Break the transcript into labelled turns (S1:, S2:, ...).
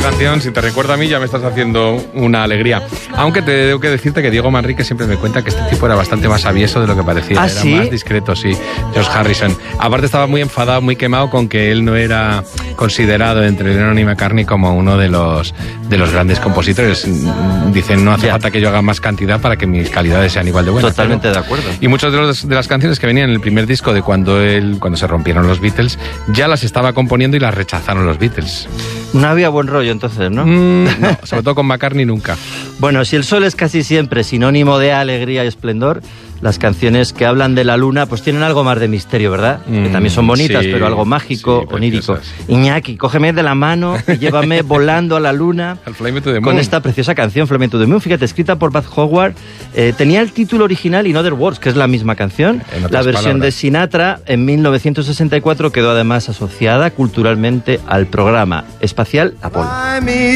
S1: canción, si te recuerda a mí, ya me estás haciendo una alegría. Aunque tengo que decirte que Diego Manrique siempre me cuenta que este tipo era bastante más avieso de lo que parecía.
S2: ¿Ah,
S1: era
S2: sí?
S1: más discreto, sí. George Harrison. Aparte estaba muy enfadado, muy quemado con que él no era considerado entre Lennon y McCartney como uno de los grandes compositores. Dicen, no hace falta que yo haga más cantidad para que mis calidades sean igual de buenas.
S2: Totalmente de acuerdo.
S1: Y muchas de las canciones que venían en el primer disco de cuando se rompieron los Beatles, ya las estaba componiendo y las rechazaron los Beatles.
S2: No había buen rollo entonces, ¿no?
S1: No, sobre todo con McCartney nunca.
S2: Bueno, si el sol es casi siempre sinónimo de alegría y esplendor, las canciones que hablan de la luna pues tienen algo más de misterio, ¿verdad? Que también son bonitas,
S1: sí,
S2: pero algo mágico,
S1: sí,
S2: onírico.
S1: preciosas.
S2: Iñaki, cógeme de la mano y llévame volando a la luna.
S1: Al Fly Me to the Moon.
S2: Con esta preciosa canción, Fly Me to the Moon, fíjate, escrita por Bud Howard. Tenía el título original In Other Words, que es la misma canción. La versión
S1: palabras.
S2: de Sinatra en 1964 quedó además asociada culturalmente al programa espacial Apolo.